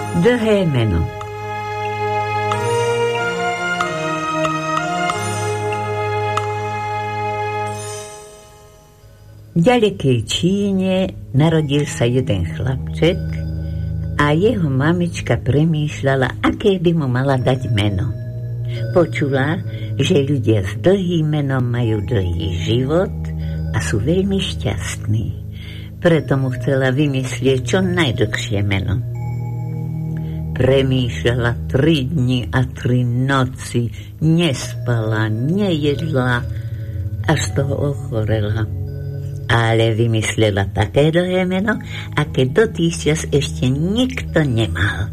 Dlhé meno. V ďalekej Číne narodil sa jeden chlapček a jeho mamička premýšľala, aké by mu mala dať meno. Počula, že ľudia s dlhým menom majú dlhý život a sú veľmi šťastní. Preto mu chcela vymyslieť čo najdlhšie meno. Premýšľala 3 dni a 3 noci, nespala, nejedla, až z toho ochorela. Ale vymyslela také dlhé meno, aké do tých čas ešte nikto nemal.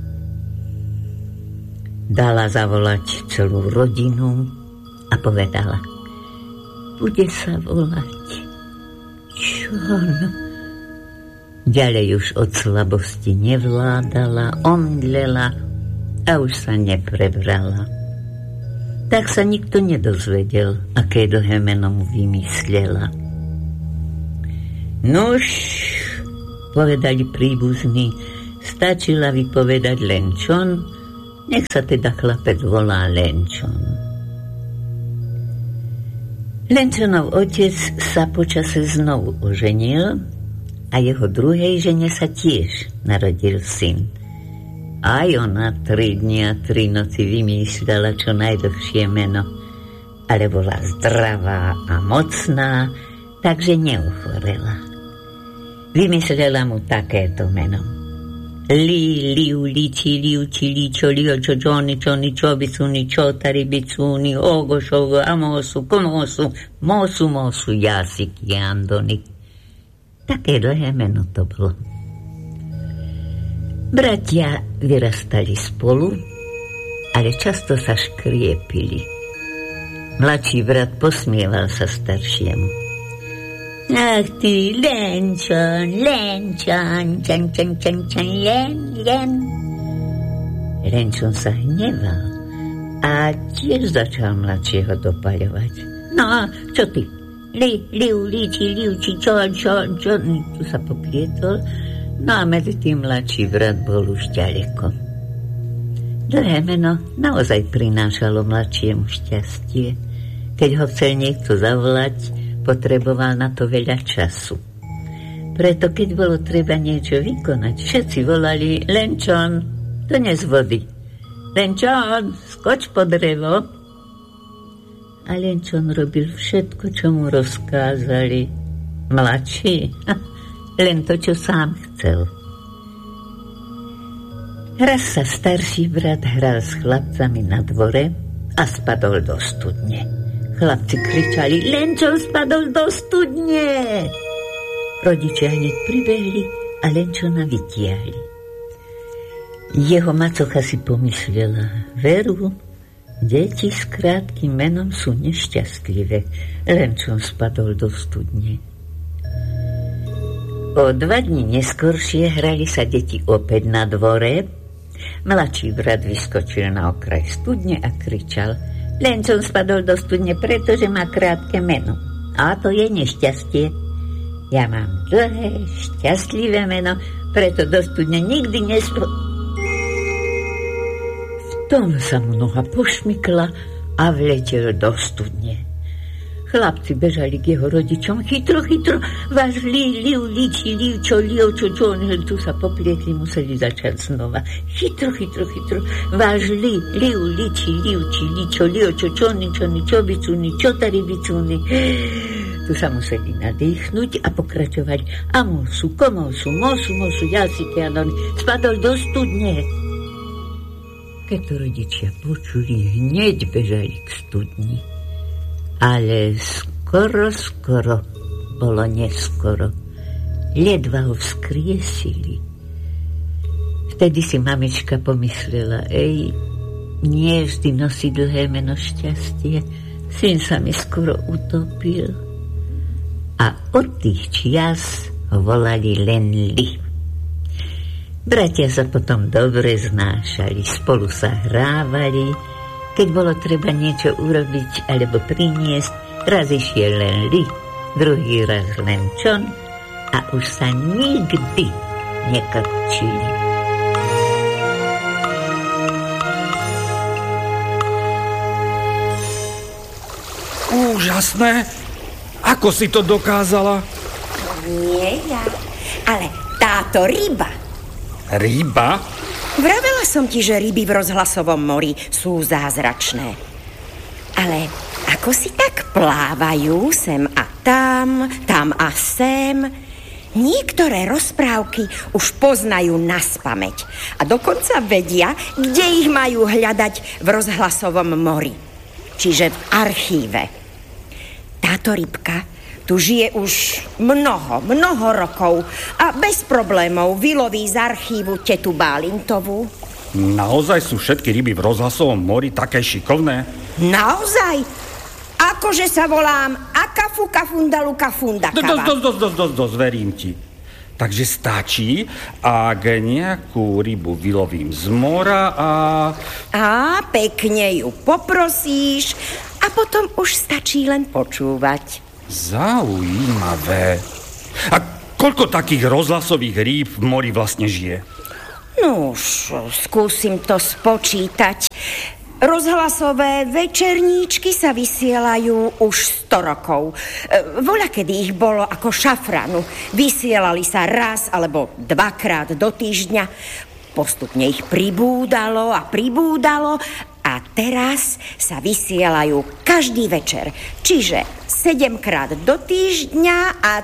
Dala zavolať celú rodinu a povedala: bude sa volať John. Ďalej už od slabosti nevládala, omdlela a už sa neprebrala. Tak sa nikto nedozvedel, aké dlhé meno mu vymyslela. Nuž, povedali príbuzní, stačila vypovedať len John, nech sa teda chlapec volá len John. Lenčonov otec sa počase znovu oženil a jeho druhej žene sa tiež narodil syn. Aj ona 3 dni a 3 noci vymýšľala čo najdlhšie meno, ale bola zdravá a mocná, takže neochorela. Vymyslela mu takéto meno: Li, liu, liči, liuči, ličo, liočo, čoni, čoni, čobicuni, čotari, bicuni, ogo, šogo, amosu, komosu, mosu, mosu, jasiki, andoni. Také dlhé meno to bolo. Bratia vyrastali spolu, ale často sa škriepili. Mladší brat posmieval sa staršiemu: ach ty, Lenčon, Lenčon, čan, čan, čan, čan, len. Lenčon sa hneval a tiež začal mladšieho dopaľovať. No, čo ty? Liu, liči, liuči, čo, tu sa poplietol, no a medzi tým mladší brat bol už ďaleko. Dlhé meno naozaj prinášalo mladšiemu šťastie. Keď ho chcel niekto zavolať, potreboval na to veľa času. Preto, keď bolo treba niečo vykonať, všetci volali: Lenčon, dones vody. Lenčon, skoč po drevo. A Lenčon robil všetko, čo mu rozkázali. Mladší, len to, čo sám chcel. Raz sa starší brat hral s chlapcami na dvore a spadol do studne. Chlapci kričali: Lenčon spadol do studne! Rodičia hneď pribehli a Lenčona vytiahli. Jeho macocha si pomyslela: veru, deti s krátkym menom sú nešťastlivé. Lenčon spadol do studne. O 2 dni neskoršie hrali sa deti opäť na dvore. Mladší brat vyskočil na okraj studne a kričal: Lenčon spadol do studne, pretože má krátke meno. A to je nešťastie. Ja mám dlhé, šťastlivé meno, preto do studne nikdy V tom sa mu noha pošmykla a vletel do studne. Chlapci bežali k jeho rodičom: chytro, chytro, váš liu, liči, liučo, liočo, čon, tu sa poplietli, museli začať znova. Chytro, chytro, chytro, váš liu, liči, liuči, ličo, liočo, čoni, čobicuni, čotari, bicuni. Tu sa museli nadýchnuť a pokračovať: amosu, komosu, mosu, jasike, andoni, spadol do studne. Keď to rodičia počuli, hneď bežali k studni. Ale skoro bolo neskoro. Ledva ho vzkriesili. Vtedy si mamička pomyslela: nie vždy nosí dlhé meno šťastie. Syn sa mi skoro utopil. A od tých čias ho volali len Li. Bratia sa potom dobre znášali, spolu sa hrávali. Keď bolo treba niečo urobiť alebo priniesť, raz išiel len Li, druhý raz len John a už sa nikdy nekrčili. úžasné. Ako si to dokázala? Nie ja, ale táto ryba. Ryba? Vravela som ti, že ryby v rozhlasovom mori sú zázračné. Ale ako si tak plávajú sem a tam, tam a sem. Niektoré rozprávky už poznajú naspamäť a dokonca vedia, kde ich majú hľadať v rozhlasovom mori, čiže v archíve. Táto rybka tu žije už mnoho rokov a bez problémov vyloví z archívu tetu Bálintovú. Naozaj sú všetky ryby v rozhlasovom mori také šikovné? Naozaj? Akože sa volám Akafuka Fundaluka Fundakava. Dosť, verím ti. Takže stačí, ak nejakú rybu vylovím z mora a pekne ju poprosíš a potom už stačí len počúvať. Zaujímavé. A koľko takých rozhlasových rýb v mori vlastne žije? Nuž, skúsim to spočítať. Rozhlasové večerníčky sa vysielajú už 100 rokov. Voľakedy ich bolo ako šafranu. Vysielali sa raz alebo dvakrát do týždňa. Postupne ich pribúdalo a teraz sa vysielajú každý večer. Čiže 7-krát do týždňa a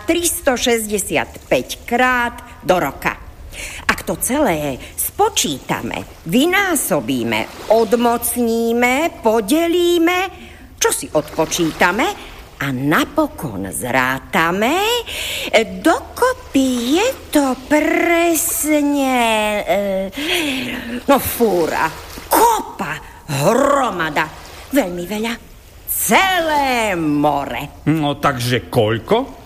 365-krát do roka. Ak to celé spočítame, vynásobíme, odmocníme, podelíme, čo si odpočítame a napokon zrátame, dokopy je to presne... fúra, kopa, hromada, veľmi veľa, celé more. No takže koľko?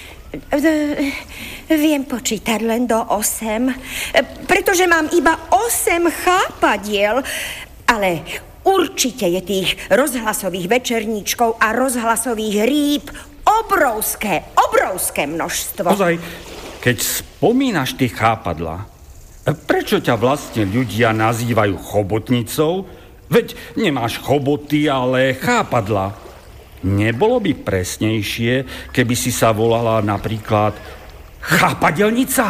Viem počítať len do 8, pretože mám iba 8 chápadiel, ale určite je tých rozhlasových večerníčkov a rozhlasových rýb obrovské množstvo. Ozaj, keď spomínaš tie chápadlá, prečo ťa vlastne ľudia nazývajú chobotnicou? Veď nemáš choboty, ale chápadlá. Nebolo by presnejšie, keby si sa volala napríklad chápadelnica?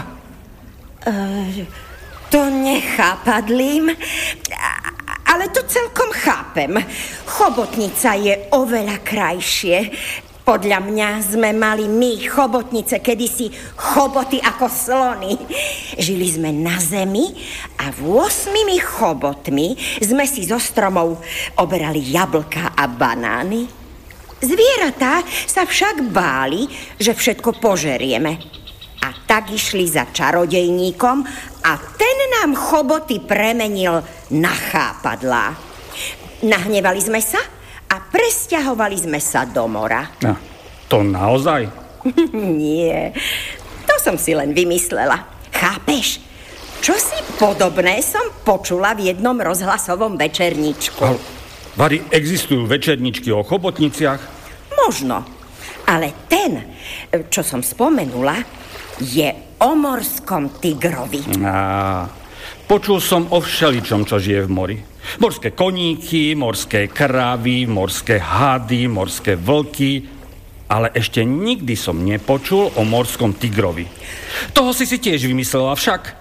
To nechápadlím, ale to celkom chápem. Chobotnica je oveľa krajšie. Podľa mňa sme mali my, chobotnice, kedysi choboty ako slony. Žili sme na zemi a 8 chobotmi sme si zo stromov oberali jablka a banány. Zvieratá sa však báli, že všetko požerieme. A tak išli za čarodejníkom a ten nám choboty premenil na chápadlá. Nahnevali sme sa a presťahovali sme sa do mora. No, to naozaj? Nie, to som si len vymyslela. Chápeš? Čosi podobné som počula v jednom rozhlasovom večerníčku. Vary, existujú večerničky o chobotniciach? Možno, ale ten, čo som spomenula, je o morskom tigrovi. Počul som o všeličom, čo žije v mori. Morské koníky, morské kravy, morské hady, morské vlky, ale ešte nikdy som nepočul o morskom tigrovi. Toho si tiež vymyslela však?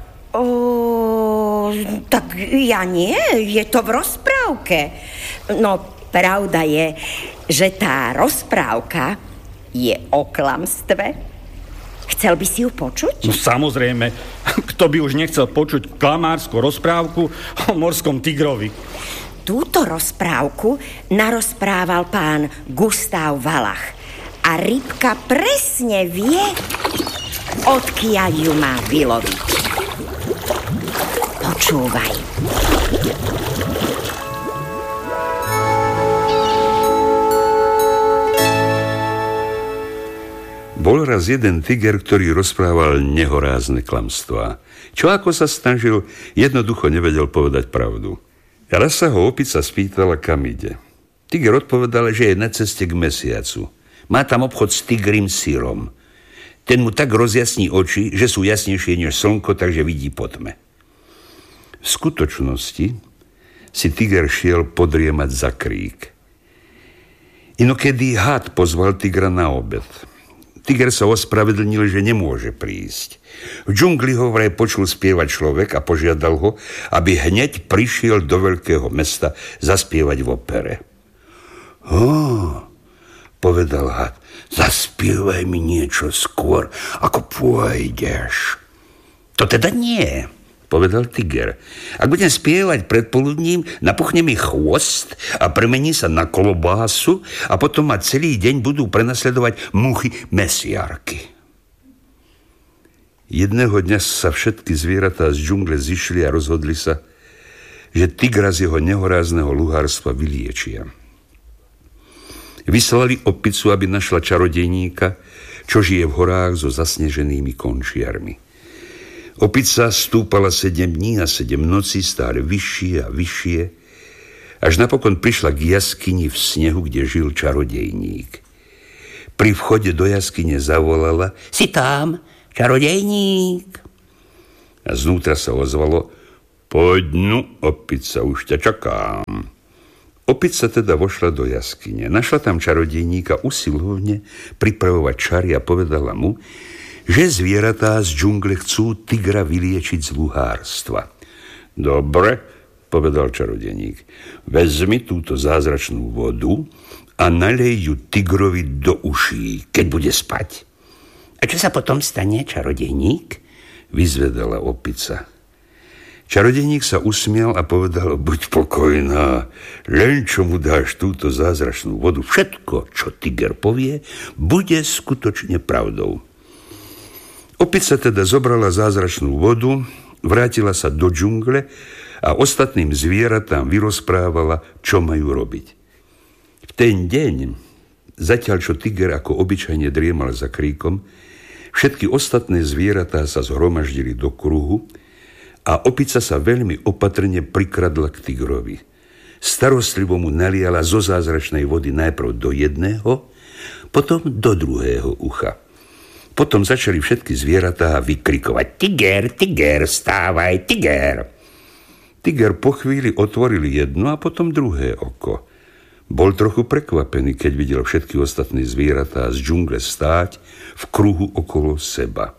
Tak ja nie, je to v rozprávke. No, pravda je, že tá rozprávka je o klamstve. Chcel by si ju počuť? No samozrejme, kto by už nechcel počuť klamárskú rozprávku o morskom tigrovi? Túto rozprávku narozprával pán Gustav Valach a rybka presne vie, odkiaľ ju má vyloviť. Počúvaj. Bol raz jeden tiger, ktorý rozprával nehorázne klamstvá. Čo ako sa snažil, jednoducho nevedel povedať pravdu. Raz sa ho opica spýtala, kam ide. Tiger odpovedal, že je na ceste k mesiacu. Má tam obchod s tigrým syrom. Ten mu tak rozjasní oči, že sú jasnejšie než slnko, takže vidí po tme. V skutočnosti si tiger šiel podriemať za krík. Inokedy had pozval tigra na obed. Tiger sa ospravedlnil, že nemôže prísť. V džungli ho vraj počul spievať človek a požiadal ho, aby hneď prišiel do veľkého mesta zaspievať v opere. Povedal had, zaspievaj mi niečo skôr, ako pôjdeš. To teda nie, povedal tiger. Ak budem spievať predpoludním, napuchne mi chvost a premení sa na klobásu a potom ma celý deň budú prenasledovať muchy mesiarky. Jedného dňa sa všetky zvieratá z džungle zišli a rozhodli sa, že tigra z jeho nehorázneho luhárstva vyliečia. Vyslali opicu, aby našla čarodejníka, čo žije v horách so zasneženými končiarmi. Opica stúpala 7 dní a 7 nocí stále vyššie a vyššie, až napokon prišla k jaskyni v snehu, kde žil čarodejník. Pri vchode do jaskyne zavolala: Si tam, čarodejník? A znútra sa ozvalo: Poď nu, opica, už ťa čakám. Opica teda vošla do jaskyne. Našla tam čarodejníka usilovne pripravovať čary a povedala mu, že zvieratá z džungle chcú tigra vyliečiť z luhárstva. Dobre, povedal čarodejník, vezmi túto zázračnú vodu a nalej ju tigrovi do uší, keď bude spať. A čo sa potom stane, čarodejník? Vyzvedala opica. Čarodejník sa usmial a povedal: Buď pokojná, len čo mu dáš túto zázračnú vodu, všetko, čo tiger povie, bude skutočne pravdou. Opica teda zobrala zázračnú vodu, vrátila sa do džungle a ostatným zvieratám vyrozprávala, čo majú robiť. V ten deň, zatiaľ čo tiger ako obyčajne driemal za kríkom, všetky ostatné zvieratá sa zhromaždili do kruhu a opica sa veľmi opatrne prikradla k tigrovi. Starostlivo mu naliala zo zázračnej vody najprv do jedného, potom do druhého ucha. Potom začali všetky zvieratá vykrikovať: Tiger, tiger, vstávaj, tiger! Tiger po chvíli otvoril jedno a potom druhé oko. Bol trochu prekvapený, keď videl všetky ostatné zvieratá z džungle stáť v kruhu okolo seba.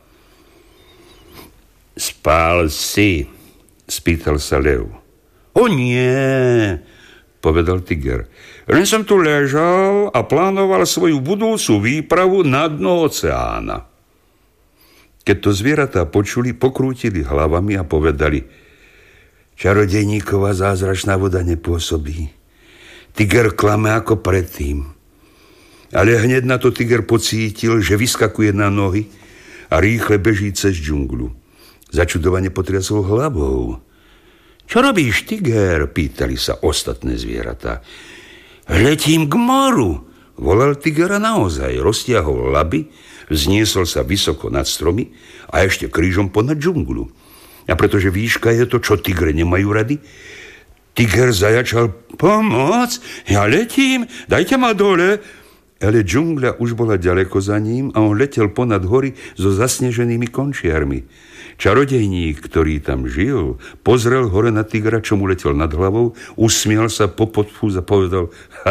Spál si? Spýtal sa lev. O nie, povedal tiger. Len som tu ležal a plánoval svoju budúcu výpravu na dno oceána. Keď to zvieratá počuli, pokrútili hlavami a povedali: Čarodejníková zázračná voda nepôsobí. Tiger klame ako predtým. Ale hneď na to tiger pocítil, že vyskakuje na nohy a rýchle beží cez džunglu. Začudovane potriasol hlavou. Čo robíš, tiger? Pýtali sa ostatné zvieratá. Letím k moru, volal tiger a naozaj roztiahol laby, vzniesol sa vysoko nad stromy a ešte krížom ponad džunglu. A pretože výška je to, čo tigre nemajú rady, tiger zajačal: Pomoc, ja letím, dajte ma dole. Ale džungľa už bola ďaleko za ním a on letel ponad hory so zasneženými končiarmi. Čarodejník, ktorý tam žil, pozrel hore na tigra, čo mu letel nad hlavou, usmial sa, popodfúz a povedal: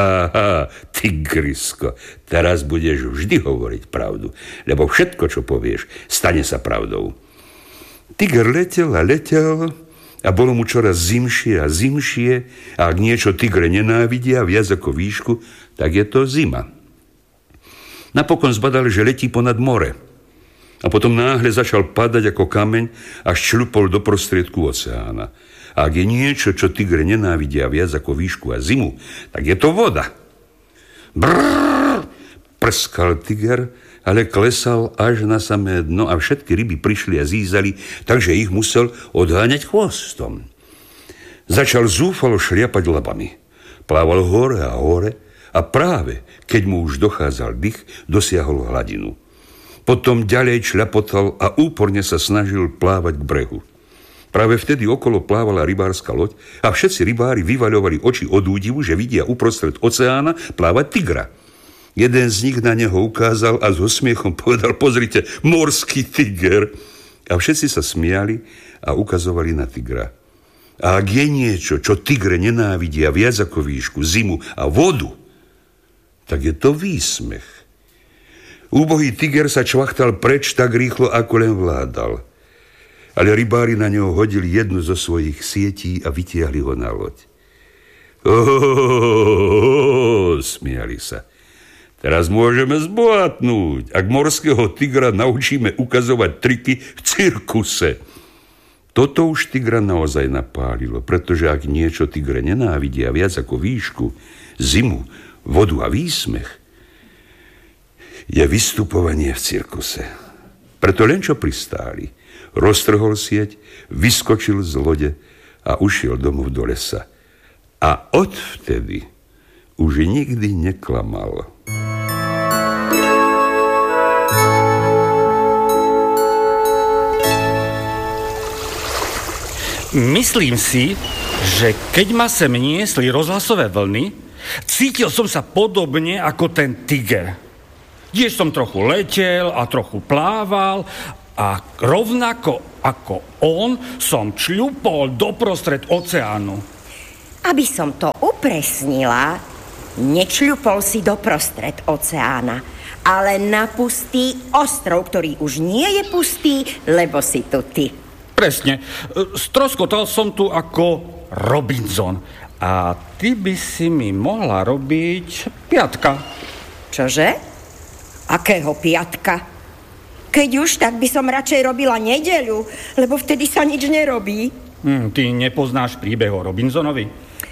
tigrisko, teraz budeš vždy hovoriť pravdu, lebo všetko, čo povieš, stane sa pravdou. Tiger letel a letel a bolo mu čoraz zimšie a zimšie a ak niečo tigre nenávidia viac ako výšku, tak je to zima. Napokon zbadal, že letí ponad more. A potom náhle začal padať ako kameň a šľupol do prostriedku oceána. A ak je niečo, čo tigre nenávidia viac ako výšku a zimu, tak je to voda. Brrr, prskal tiger, ale klesal až na samé dno a všetky ryby prišli a zízali, takže ich musel odháňať chvostom. Začal zúfalo šliapať labami. Plával hore a hore a práve, keď mu už dochádzal dých, dosiahol hladinu. Potom ďalej šľapotal a úporne sa snažil plávať k brehu. Práve vtedy okolo plávala rybárska loď a všetci rybári vyvaľovali oči od údivu, že vidia uprostred oceána plávať tigra. Jeden z nich na neho ukázal a so smiechom povedal: Pozrite, morský tiger. A všetci sa smiali a ukazovali na tigra. A ak je niečo, čo tigre nenávidia viac ako výšku, zimu a vodu, tak je to výsmech. Úbohý tiger sa čvachtal preč tak rýchlo, ako len vládal. Ale rybári na ňo hodili jednu zo svojich sietí a vytiahli ho na loď. Smiali sa. Teraz môžeme zbohatnúť, ak morského tigra naučíme ukazovať triky v cirkuse. Toto už tigra naozaj napálilo, pretože ak niečo tigre nenávidia viac ako výšku, zimu, vodu a výsmech, je vystupovanie v cirkuse. Preto len čo pristáli, roztrhol sieť, vyskočil z lode a ušiel domov do lesa. A odvtedy už nikdy neklamal. Myslím si, že keď ma sem niesli rozhlasové vlny, cítil som sa podobne ako ten tiger. Tiež som trochu letel a trochu plával a rovnako ako on som čľupol doprostred oceánu. Aby som to upresnila, nečľupol si doprostred oceána, ale na pustý ostrov, ktorý už nie je pustý, lebo si tu ty. Presne. Stroskotal som tu ako Robinson. A ty by si mi mohla robiť piatka. Čože? Akého piatka? Keď už, tak by som radšej robila nedeľu, lebo vtedy sa nič nerobí. Ty nepoznáš príbeh o Robinsonovi?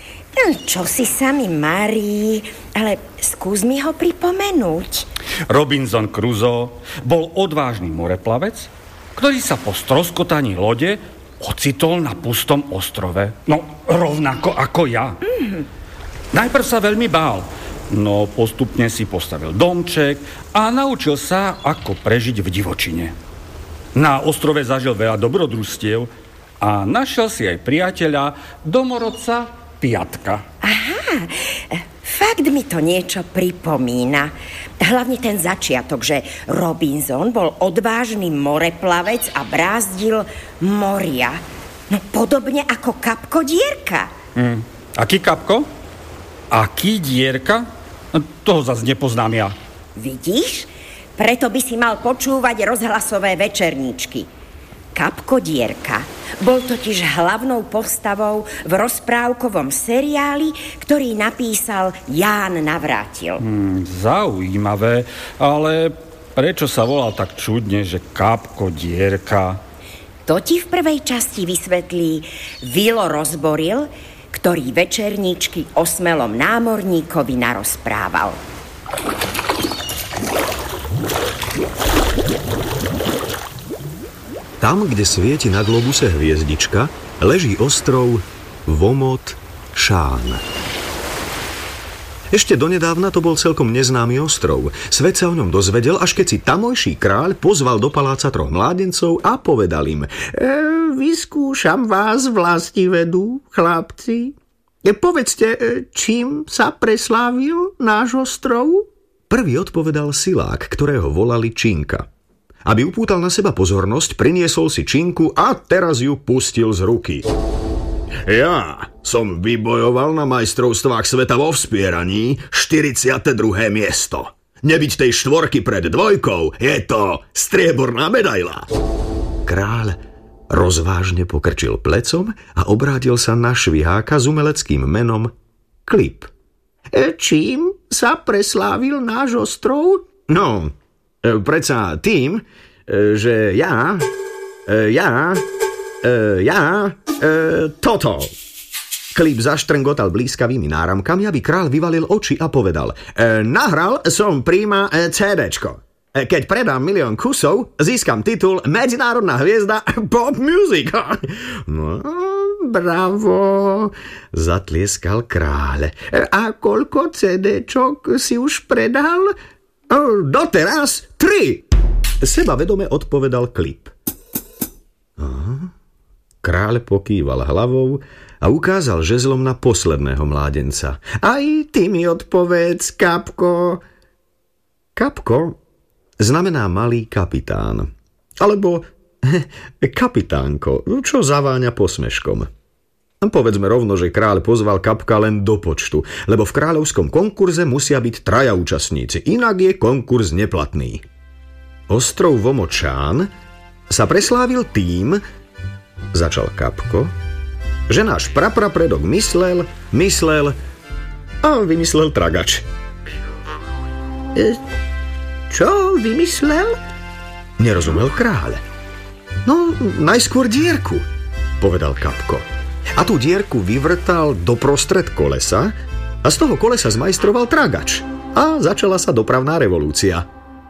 Čo si sa mi marí, ale skús mi ho pripomenúť. Robinson Crusoe bol odvážny moreplavec, ktorý sa po stroskotaní lode ocitol na pustom ostrove. No, rovnako ako ja. Najprv sa veľmi bál, no postupne si postavil domček a naučil sa, ako prežiť v divočine. Na ostrove zažil veľa dobrodružstiev a našiel si aj priateľa, domorodca Piatka. Aha, fakt mi to niečo pripomína. Hlavne ten začiatok, že Robinson bol odvážny moreplavec a brázdil moria. No podobne ako Kapko Dierka. Aký Kapko? Aký Dierka? Toho zase nepoznám ja. Vidíš? Preto by si mal počúvať rozhlasové večerníčky. Kapko Dierka bol totiž hlavnou postavou v rozprávkovom seriáli, ktorý napísal Ján Navrátil. Zaujímavé, ale prečo sa volal tak čudne, že Kapko Dierka? To ti v prvej časti vysvetlí Vilo Rozboril, ktorý večerníčky o smelom námorníkovi narozprával. Tam, kde svieti na globuse hviezdička, leží ostrov Vomot Šán. Ešte donedávna to bol celkom neznámy ostrov. Svet sa o ňom dozvedel, až keď si tamojší kráľ pozval do paláca 3 mládencov a povedal im: vyskúšam vás vlastivedu, chlapci. Povedzte, čím sa preslávil náš ostrov? Prvý odpovedal silák, ktorého volali Činka. Aby upútal na seba pozornosť, priniesol si činku a teraz ju pustil z ruky. Ja som vybojoval na majstrovstvách sveta vo vspieraní 42. miesto. Nebyť tej 4 pred 2, je to strieborná medaila. Kráľ rozvážne pokrčil plecom a obrátil sa na šviháka s umeleckým menom Klip. Čím sa preslávil náš ostrov? No, predsa tým, že toto. Klip zaštrengotal blízkavými náramkami, aby kráľ vyvalil oči a povedal: nahral som prima CDčko. Keď predám 1 000 000 kusov, získam titul Medzinárodná hviezda pop music. No, bravo, zatlieskal kráľ. A koľko CDčok si už predal? Doteraz 3. Sebavedome odpovedal Klip. Kráľ pokýval hlavou a ukázal žezlom na posledného mládenca. Aj ty mi odpovedz, Kapko. Kapko znamená malý kapitán. Alebo kapitánko, čo zaváňa posmeškom. Povedzme rovno, že kráľ pozval Kapka len do počtu, lebo v kráľovskom konkurze musia byť 3 účastníci, inak je konkurs neplatný. Ostrov Vomočán sa preslávil tým, začal Kapko, že náš praprapredok myslel a vymyslel tragač. Čo vymyslel? Nerozumel kráľ. No, najskôr dierku, povedal Kapko. A tú dierku vyvrtal doprostred kolesa a z toho kolesa zmajstroval tragač. A začala sa dopravná revolúcia.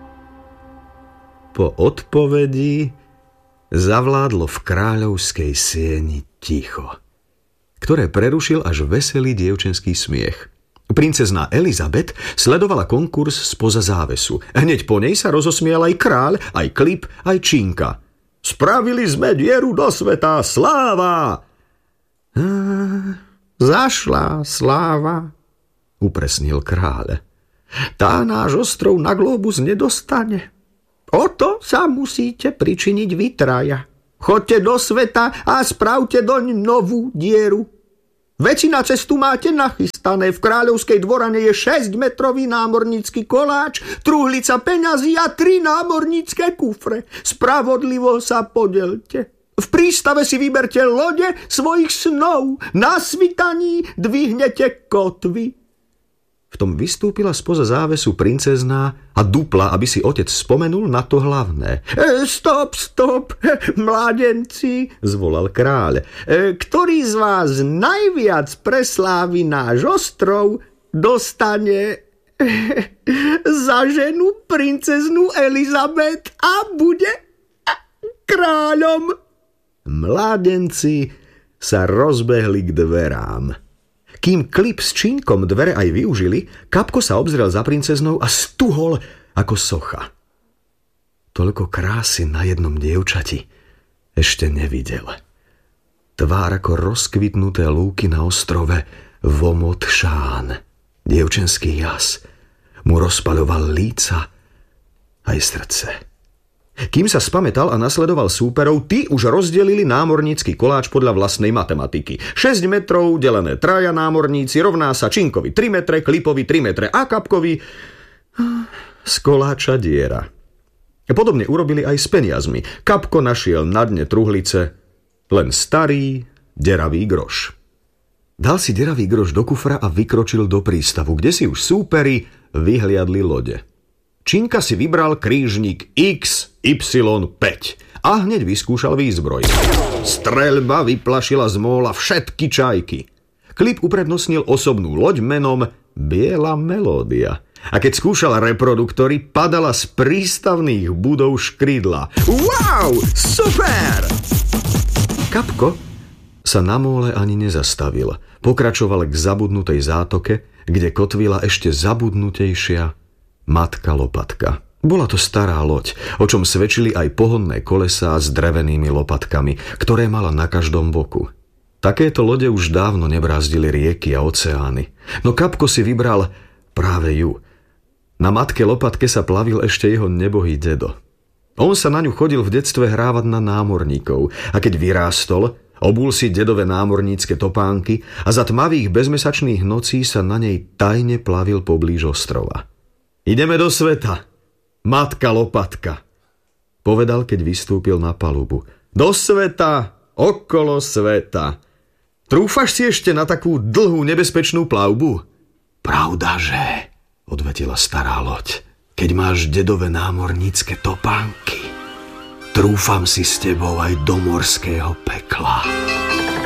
Po odpovedi zavládlo v kráľovskej sieni ticho, ktoré prerušil až veselý dievčenský smiech. Princezná Elizabeth sledovala konkurs spoza závesu. Hneď po nej sa rozosmial aj kráľ, aj Klip, aj Činka. Spravili sme dieru do sveta, sláva! Zašla sláva, upresnil kráľ. Tá náš ostrov na glóbus nedostane. O to sa musíte pričiniť vy 3. Choďte do sveta a spravte doň novú dieru. Veci na cestu máte nachystané. V kráľovskej dvorane je 6-metrový námornícky koláč, truhlica peňazí a 3 námornícke kufre. Spravodlivo sa podelte. V prístave si vyberte lode svojich snov. Na svitaní dvihnete kotvy. V tom vystúpila spoza závesu princezná a dupla, aby si otec spomenul na to hlavné. Stop, mládenci, zvolal kráľ. Ktorý z vás najviac preslávi náš ostrov, dostane za ženu princeznú Elizabeth a bude kráľom. Mládenci sa rozbehli k dverám. Kým Klip s Činkom dvere aj využili, Kapko sa obzrel za princeznou a stuhol ako socha. Toľko krásy na jednom dievčati ešte nevidel. Tvár ako rozkvitnuté lúky na ostrove Vomočán. Dievčenský jas mu rozpaľoval líca aj srdce. Kým sa spamätal a nasledoval súperov, tí už rozdelili námornícky koláč podľa vlastnej matematiky. 6 metrov delené 3 námorníci rovná sa Činkovi 3 metre, Klipovi 3 metre a Kapkovi z koláča diera. Podobne urobili aj s peniazmi. Kapko našiel na dne truhlice len starý, deravý groš. Dal si deravý groš do kufra a vykročil do prístavu, kde si už súperi vyhliadli lode. Činka si vybral krížnik XY5 a hneď vyskúšal výzbroj. Streľba vyplašila z móla všetky čajky. Klip uprednostnil osobnú loď menom Biela melódia. A keď skúšal reproduktory, padala z prístavných budov škrydla. Wow, super! Kapko sa na móle ani nezastavil. Pokračoval k zabudnutej zátoke, kde kotvila ešte zabudnutejšia Matka Lopatka. Bola to stará loď, o čom svedčili aj pohonné kolesá s drevenými lopatkami, ktoré mala na každom boku. Takéto lode už dávno nebrázdili rieky a oceány. No Kapko si vybral práve ju. Na Matke Lopatke sa plavil ešte jeho nebohý dedo. On sa na ňu chodil v detstve hrávať na námorníkov a keď vyrástol, obul si dedové námornícke topánky a za tmavých bezmesačných nocí sa na nej tajne plavil poblíž ostrova. Ideme do sveta, Matka Lopatka, povedal, keď vystúpil na palubu. Do sveta, okolo sveta. Trúfaš si ešte na takú dlhú nebezpečnú plavbu? Pravdaže, odvetila stará loď, keď máš dedové námornícke topánky. Trúfam si s tebou aj do morského pekla.